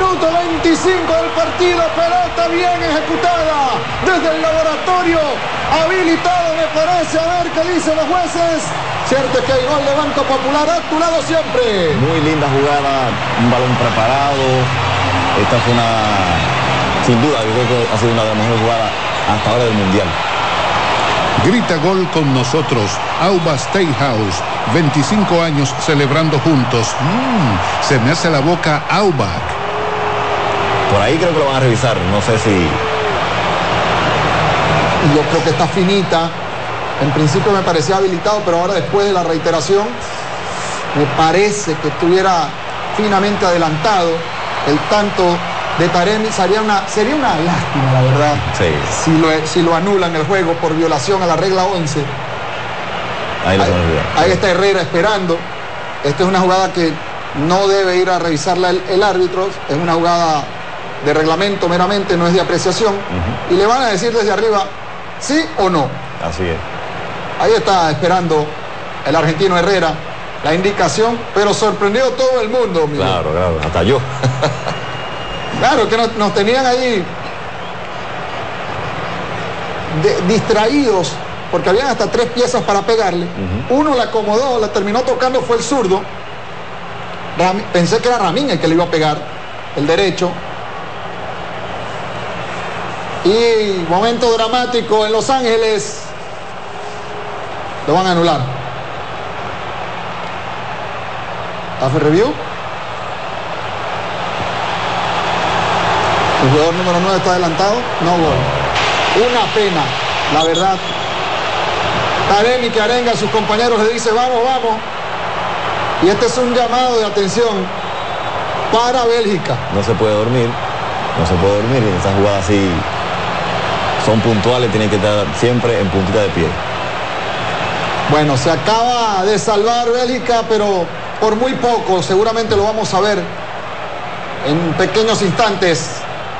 Minuto 25 del partido, pelota bien ejecutada desde el laboratorio, habilitado me parece, a ver qué dicen los jueces. Cierto es que hay gol de Banco Popular, a tu lado siempre. Muy linda jugada, un balón preparado. Esta fue sin duda, yo creo que ha sido una de las mejores jugadas hasta ahora del Mundial. Grita gol con nosotros, Auba Steakhouse, 25 años celebrando juntos. Se me hace la boca Aubac. Por ahí creo que lo van a revisar, no sé si... Yo creo que está finita. En principio me parecía habilitado, pero ahora después de la reiteración, me parece que estuviera finamente adelantado. El tanto de Taremi sería una lástima, la verdad. Sí. Si lo anulan el juego por violación a la regla 11. Ahí está Herrera esperando. Esta es una jugada que no debe ir a revisarla el árbitro. Es una jugada de reglamento meramente, no es de apreciación. Y le van a decir desde arriba, sí o no. Así es. Ahí está esperando el argentino Herrera la indicación, pero sorprendió todo el mundo. Miguel. Claro, hasta yo. Claro, que nos tenían ahí distraídos, porque habían hasta 3 piezas para pegarle. Uno la acomodó, la terminó tocando, fue el zurdo. Pensé que era Ramín el que le iba a pegar, el derecho. Y momento dramático en Los Ángeles. Lo van a anular. ¿Hace review? El jugador número 9 está adelantado. No gol. Una pena, la verdad. Taremi, que arenga a sus compañeros, le dice vamos, vamos. Y este es un llamado de atención para Bélgica. No se puede dormir. En esas jugadas así son puntuales, tienen que estar siempre en puntita de pie. Bueno, se acaba de salvar Bélgica, pero por muy poco. Seguramente lo vamos a ver en pequeños instantes.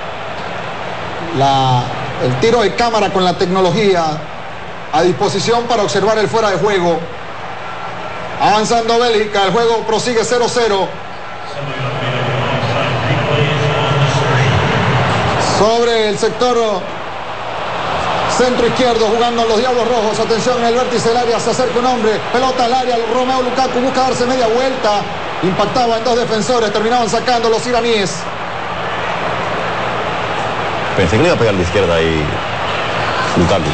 El tiro de cámara con la tecnología a disposición para observar el fuera de juego. Avanzando Bélgica, el juego prosigue 0-0. Sobre el sector centro izquierdo, jugando los Diablos Rojos. Atención, en el vértice del área se acerca un hombre. Pelota al área, Romeo Lukaku busca darse media vuelta. Impactaba en 2 defensores, terminaban sacando los iraníes. Pensé que le iba a pegar a la izquierda ahí Lukaku.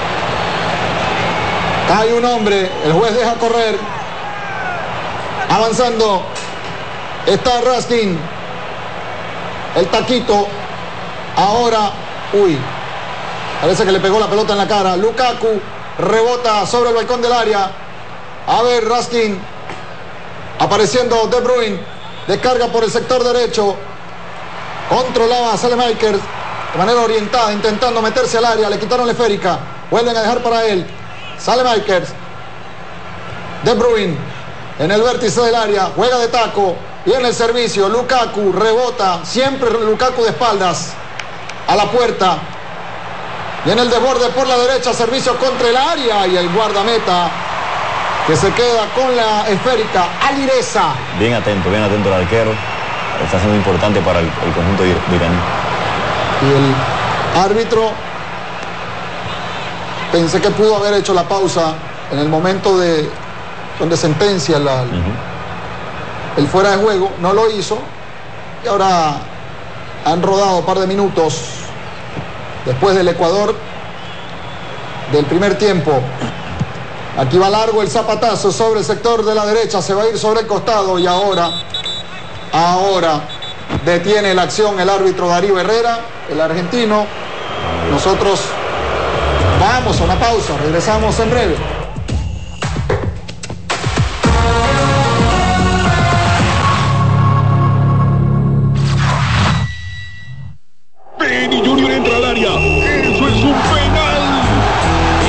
Hay un hombre, el juez deja correr. Avanzando está Raskin. El taquito. Ahora, parece que le pegó la pelota en la cara. Lukaku rebota sobre el balcón del área. A ver, Raskin. Apareciendo De Bruyne. Descarga por el sector derecho. Controlaba a Saelemaekers de manera orientada, intentando meterse al área. Le quitaron la esférica. Vuelven a dejar para él. Saelemaekers. De Bruyne en el vértice del área. Juega de taco. Viene el servicio. Lukaku rebota. Siempre Lukaku de espaldas a la puerta. Viene el desborde por la derecha, servicio contra el área y el guardameta que se queda con la esférica. Alireza. Bien atento el arquero. Está siendo importante para el conjunto de iraní. Y el árbitro, pensé que pudo haber hecho la pausa en el momento donde sentencia el fuera de juego. No lo hizo. Y ahora han rodado un par de minutos después del Ecuador del primer tiempo. Aquí va largo el zapatazo sobre el sector de la derecha. Se va a ir sobre el costado y ahora detiene la acción el árbitro Darío Herrera, el argentino. Nosotros vamos a una pausa. Regresamos en breve.